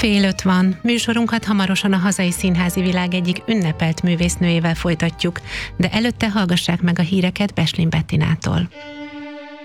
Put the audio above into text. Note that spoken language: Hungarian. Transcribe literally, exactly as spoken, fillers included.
Fél öt van. Műsorunkat hamarosan a hazai színházi világ egyik ünnepelt művésznőjével folytatjuk, de előtte hallgassák meg a híreket Beslin Bettinától.